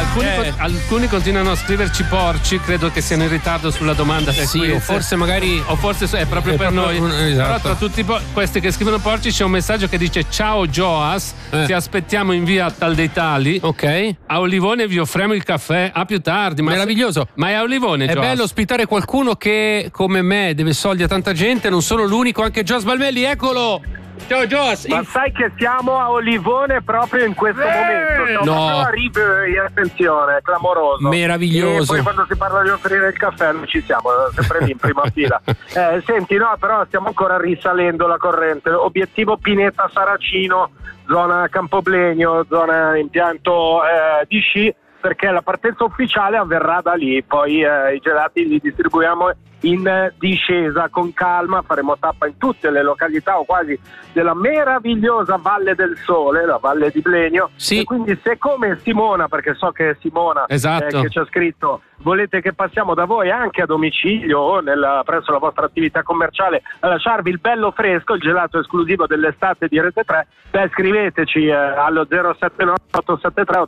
alcuni continuano a scriverci porci, credo che siano in ritardo sulla domanda. Sì, o forse magari è proprio per noi. Esatto. Però tra tutti questi che scrivono porci c'è un messaggio che dice: ciao Joas, ti aspettiamo in via Tal dei Tali. Ok. A Olivone vi offriamo il caffè, a più tardi. Meraviglioso. Ma è a Olivone, È Joas. bello ospitare qualcuno che come me deve soldi a tanta gente, non sono l'unico, anche Joas Balmelli, eccolo. Ciao Joas. Ma sai che siamo a Olivone proprio in questo momento? Siamo proprio a Ribery, attenzione, clamoroso. Meraviglioso. E poi quando si parla di offrire il caffè noi ci siamo, sempre lì in prima fila. Senti, no, però stiamo ancora risalendo la corrente. Obiettivo Pineta Saracino, zona Campoblegno, zona impianto di sci, perché la partenza ufficiale avverrà da lì, poi i gelati li distribuiamo in discesa con calma, faremo tappa in tutte le località o quasi della meravigliosa Valle del Sole, la Valle di Blenio. Sì. E quindi se come Simona, perché so che è Simona Esatto. che ci ha scritto, volete che passiamo da voi anche a domicilio o presso la vostra attività commerciale a lasciarvi il bello fresco, il gelato esclusivo dell'estate di Rete 3, scriveteci allo 079 873